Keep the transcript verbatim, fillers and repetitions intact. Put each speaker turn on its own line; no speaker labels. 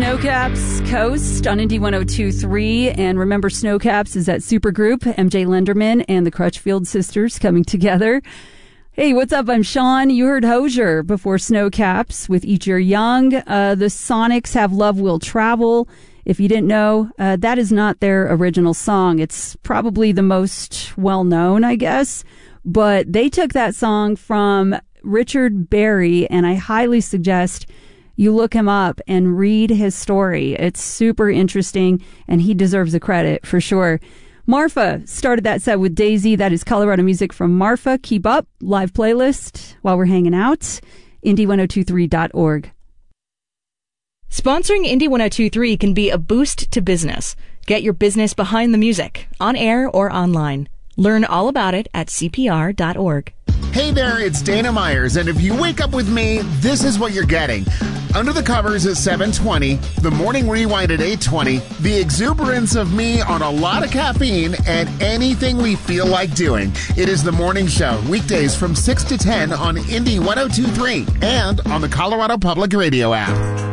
Snowcaps Coast on Indy one oh two point three. And remember, Snowcaps is that supergroup, M J Lenderman and the Crutchfield sisters coming together. Hey, what's up? I'm Sean. You heard Hozier before Snowcaps with Eat Your Young. Uh, the Sonics have Love Will Travel. If you didn't know, uh, that is not their original song. It's probably the most well-known, I guess. But they took that song from Richard Berry, and I highly suggest you look him up and read his story. It's super interesting, and he deserves the credit for sure. Marfa started that set with Daisy. That is Colorado music from Marfa. Keep up. Live playlist while we're hanging out. Indy ten twenty-three dot org.
Sponsoring Indy ten twenty-three can be a boost to business. Get your business behind the music, on air or online. Learn all about it at C P R dot org.
Hey there, it's Dana Myers, and if you wake up with me, this is what you're getting. Under the Covers at seven twenty, the Morning Rewind at eight twenty, the exuberance of me on a lot of caffeine, and anything we feel like doing. It is the morning show, weekdays from six to ten on Indy ten twenty-three and on the Colorado Public Radio app.